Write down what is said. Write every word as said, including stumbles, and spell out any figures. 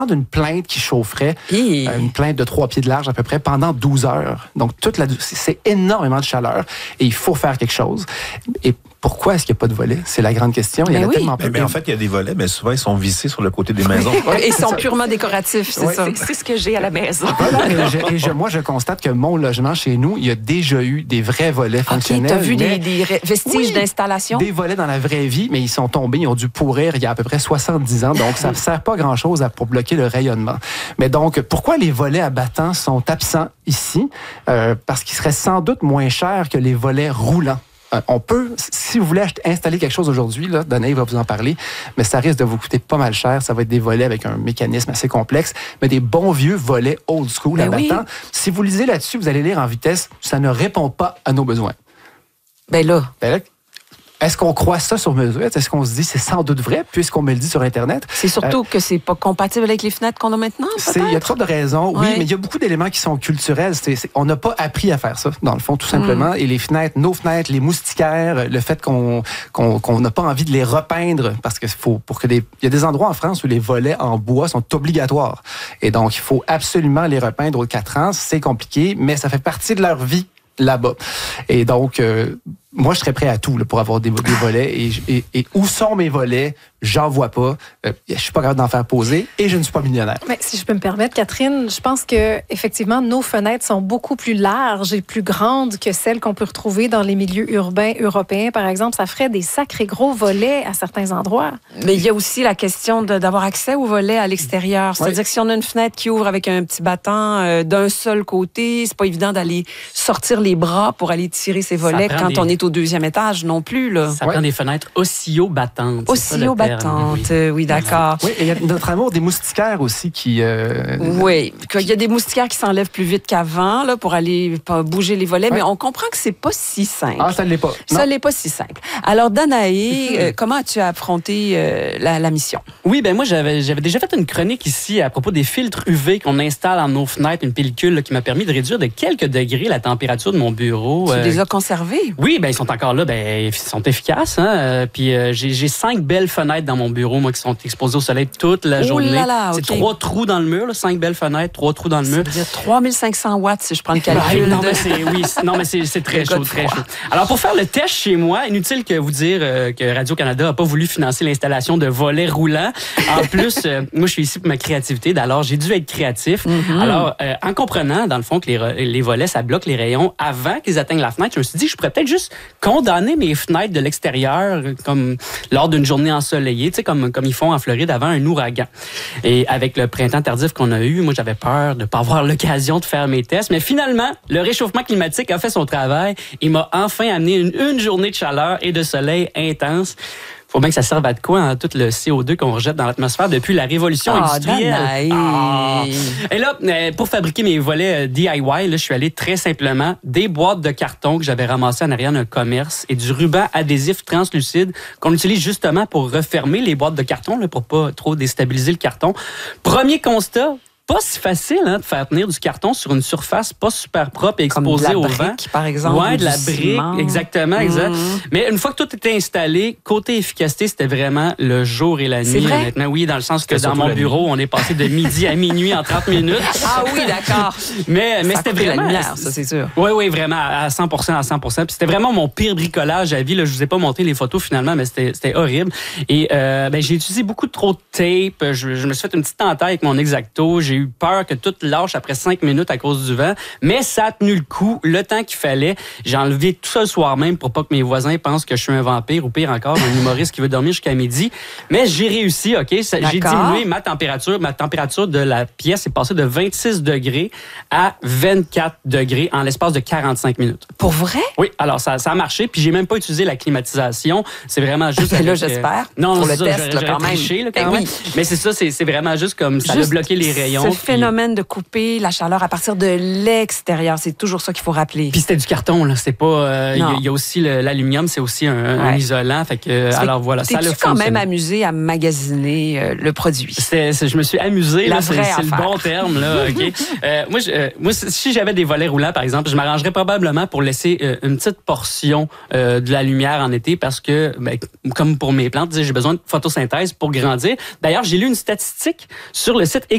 d'une plainte qui chaufferait, Et... euh, une plainte de trois pieds de large à peu près, pendant douze heures. Donc, toute la, c'est énormément de chaleur et il faut faire quelque chose. Et pourquoi est-ce qu'il n'y a pas de volets? C'est la grande question. Il y en a oui. tellement Mais, mais en fait, il y a des volets, mais souvent, ils sont vissés sur le côté des maisons. Et ils sont purement décoratifs, c'est Oui. ça. C'est, c'est ce que j'ai à la maison. Voilà, et je, et je, moi, je constate que mon logement chez nous, il y a déjà eu des vrais volets fonctionnels. OK, t'as vu mais des, des vestiges oui, d'installation? Des volets dans la vraie vie, mais ils sont tombés, ils ont dû pourrir il y a à peu près soixante-dix ans, donc ça ne sert pas grand-chose à, pour bloquer le rayonnement. Mais donc, pourquoi les volets à battants sont absents ici? Euh, parce qu'ils seraient sans doute moins chers que les volets roulants. On peut, si vous voulez installer quelque chose aujourd'hui, là, Danae va vous en parler, mais ça risque de vous coûter pas mal cher. Ça va être des volets avec un mécanisme assez complexe, mais des bons vieux volets old school ben à oui. battant. Si vous lisez là-dessus, vous allez lire en vitesse, ça ne répond pas à nos besoins. Ben là... Ben là, est-ce qu'on croit ça sur mesure? Est-ce qu'on se dit c'est sans doute vrai, puisqu'on me le dit sur Internet? C'est surtout euh, que c'est pas compatible avec les fenêtres qu'on a maintenant, peut-être? Il y a trop de raisons, oui, ouais. mais il y a beaucoup d'éléments qui sont culturels. C'est, c'est, on n'a pas appris à faire ça, dans le fond, tout simplement. Mm. Et les fenêtres, nos fenêtres, les moustiquaires, le fait qu'on qu'on, qu'on n'a pas envie de les repeindre, parce que faut pour que des, il y a des endroits en France où les volets en bois sont obligatoires. Et donc, il faut absolument les repeindre aux quatre ans. C'est compliqué, mais ça fait partie de leur vie là-bas. Et donc, euh, moi, je serais prêt à tout là, pour avoir des, des volets. Et, et, et où sont mes volets? J'en vois pas. Euh, je suis pas capable d'en faire poser et je ne suis pas millionnaire. Mais si je peux me permettre, Catherine, je pense que effectivement nos fenêtres sont beaucoup plus larges et plus grandes que celles qu'on peut retrouver dans les milieux urbains européens, par exemple. Ça ferait des sacrés gros volets à certains endroits. Mais il y a aussi la question de, d'avoir accès aux volets à l'extérieur. C'est-à-dire oui. que si on a une fenêtre qui ouvre avec un petit battant euh, d'un seul côté, c'est pas évident d'aller sortir les bras pour aller tirer ces volets quand des... on est au deuxième étage non plus. Là. Ça ouais. prend des fenêtres oscillo-battantes. Oscillo-battantes, oui, oui d'accord. Oui, et il y a notre amour des moustiquaires aussi qui... Euh... Oui, il y a des moustiquaires qui s'enlèvent plus vite qu'avant là, pour aller bouger les volets, ouais. mais on comprend que c'est pas si simple. Ah, ça ne l'est pas. Non. Ça ne l'est pas si simple. Alors, Danae, euh, comment as-tu affronté euh, la, la mission? Oui, ben moi, j'avais, j'avais déjà fait une chronique ici à propos des filtres U V qu'on installe dans nos fenêtres, une pellicule là, qui m'a permis de réduire de quelques degrés la température de mon bureau. Tu euh... les as conservés? Oui, ben ils sont encore là, ben ils sont efficaces. Hein? Euh, puis euh, j'ai, j'ai cinq belles fenêtres dans mon bureau, moi, qui sont exposées au soleil toute la oh journée. Là là, c'est okay. trois trous dans le mur, là, cinq belles fenêtres, trois trous dans le mur. C'est trois mille cinq cents watts, si je prends le calcul. non, mais c'est, oui, non, mais c'est, c'est très chaud, très chaud. Alors, pour faire le test chez moi, inutile que vous dire euh, que Radio-Canada n'a pas voulu financer l'installation de volets roulants. En plus, euh, moi, je suis ici pour ma créativité, alors j'ai dû être créatif. Mm-hmm. Alors, euh, en comprenant, dans le fond, que les, les volets, ça bloque les rayons avant qu'ils atteignent la fenêtre, je me suis dit que je pourrais peut-être juste condamner mes fenêtres de l'extérieur, comme lors d'une journée ensoleillée, tu sais, comme, comme ils font en Floride avant un ouragan. Et avec le printemps tardif qu'on a eu, moi, j'avais peur de ne pas avoir l'occasion de faire mes tests. Mais finalement, le réchauffement climatique a fait son travail. Il m'a enfin amené une, une journée de chaleur et de soleil intense. Faut bien que ça serve à de quoi, hein, tout le C O deux qu'on rejette dans l'atmosphère depuis la révolution oh, industrielle. Ah. Et là, pour fabriquer mes volets D I Y, là, je suis allé très simplement des boîtes de carton que j'avais ramassées en arrière d'un commerce et du ruban adhésif translucide qu'on utilise justement pour refermer les boîtes de carton, là, pour pas trop déstabiliser le carton. Premier constat, pas si facile hein, de faire tenir du carton sur une surface pas super propre et exposée au vent. Comme de la brique, par exemple. Ouais, de la brique, ciment. Exactement, mmh. exact. Mais une fois que tout était installé, côté efficacité, c'était vraiment le jour et la nuit, honnêtement. Oui, dans le sens que c'était dans mon bureau, nuit. On est passé de midi à minuit en trente minutes. Ah oui, d'accord. Mais, mais c'était vraiment... la lumière, ça, c'est sûr. Oui, oui, vraiment, à cent pour cent, à cent pour cent. Puis c'était vraiment mon pire bricolage à vie. Là, je vous ai pas montré les photos finalement, mais c'était, c'était horrible. Et euh, ben, j'ai utilisé beaucoup trop de tape. Je, je me suis fait une petite entaille avec mon X-Acto. J'ai eu peur que tout lâche après cinq minutes à cause du vent. Mais ça a tenu le coup, le temps qu'il fallait. J'ai enlevé tout ça le soir même pour pas que mes voisins pensent que je suis un vampire ou pire encore, un humoriste qui veut dormir jusqu'à midi. Mais j'ai réussi, OK? Ça, j'ai diminué ma température. Ma température de la pièce est passée de vingt-six degrés à vingt-quatre degrés en l'espace de quarante-cinq minutes. Pour vrai? Oui, alors ça, ça a marché. Puis j'ai même pas utilisé la climatisation. C'est vraiment juste... Avec, là, j'espère. Euh, non, pour le ça, test, j'aurais, là, j'aurais quand même. triché, là, quand ben même. Oui. Mais c'est ça, c'est, c'est vraiment juste comme ça juste a bloqué les rayons. Ce puis... phénomène de couper la chaleur à partir de l'extérieur, c'est toujours ça qu'il faut rappeler. Puis c'était du carton, là. C'est pas... Euh, il y, y a aussi le, l'aluminium, c'est aussi un, ouais. un isolant. Fait que, alors fait, voilà, ça a fonctionné. T'es-tu quand même amusé à magasiner euh, le produit? C'est, c'est, je me suis amusé, la là, vraie c'est, c'est le bon terme, là. OK? euh, moi, je, euh, moi, si j'avais des volets roulants, par exemple, je m'arrangerais probablement pour laisser euh, une petite portion euh, de la lumière en été parce que, ben, comme pour mes plantes, j'ai besoin de photosynthèse pour grandir. D'ailleurs, j'ai lu une statistique sur le site